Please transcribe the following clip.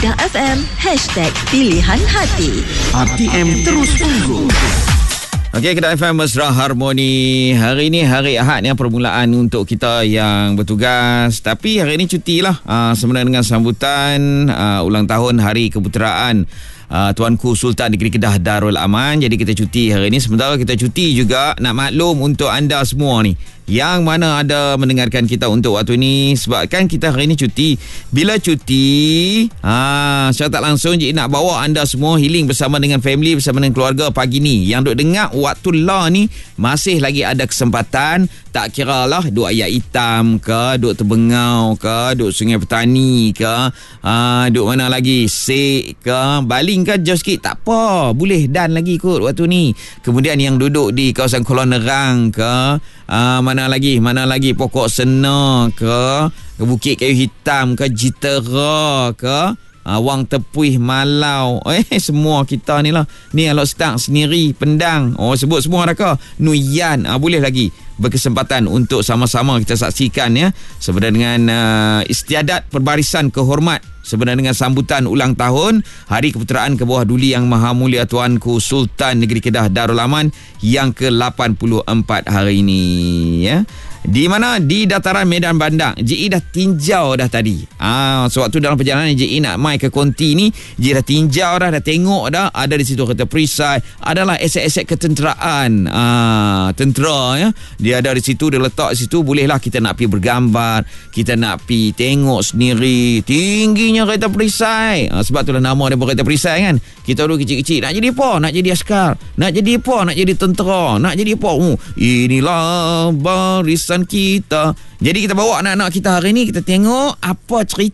Kedah FM #PilihanHati. RTM terus tunggu. Okey, Kedah FM Mesra Harmoni. Hari ini hari Ahad yang permulaan untuk kita yang bertugas. Tapi hari ini cuti lah. Sebenarnya dengan sambutan ulang tahun Hari Keputeraan Tuanku Sultan Negeri Kedah Darul Aman. Jadi kita cuti hari ini. Sementara kita cuti juga, nak maklum untuk anda semua ni yang mana ada mendengarkan kita untuk waktu ini, sebabkan kita hari ini cuti. Bila cuti, secara tak langsung je nak bawa anda semua healing bersama dengan family, bersama dengan keluarga pagi ni. Yang duk dengar waktu lah ni, masih lagi ada kesempatan. Tak kira lah duk Ayat Hitam ke, duk Terbengau ke, duk Sungai Petani ke, duk mana lagi, Sek ke, Baling ke, jauh sikit, tak apa, boleh dan lagi kot waktu ni. Kemudian yang duduk di kawasan Kolon Nerang ke, mana lagi Pokok Sena ke, Bukit Kayu Hitam ke, Jitera ke, Wang Tepuih Malau, semua kita ni lah. Ni Alok Stang sendiri, Pendang, sebut semua dah ke, Nuyan, boleh lagi berkesempatan untuk sama-sama kita saksikan ya, sebenarnya dengan istiadat perbarisan kehormat sebenarnya dengan sambutan ulang tahun Hari Keputeraan ke bawah Duli Yang Maha Mulia Tuanku Sultan Negeri Kedah Darul Aman yang ke-84 hari ini ya. Di mana? Di dataran Medan Bandar. JE dah tinjau dah tadi. Sewaktu dalam perjalanan JE nak mai ke konti ni, JE dah tinjau dah tengok dah. Ada di situ kereta perisai, adalah aset-aset ketenteraan, tentera ya. Dia ada di situ, dia letak di situ. Bolehlah kita nak pergi bergambar, kita nak pergi tengok sendiri tingginya kereta perisai. Sebab itulah nama dia kereta perisai kan. Kita dulu kecil-kecil nak jadi apa? Nak jadi askar. Nak jadi apa? Nak jadi tentera. Nak jadi apa? Inilah barisan kita. Jadi kita bawa anak-anak kita hari ni, kita tengok apa cerita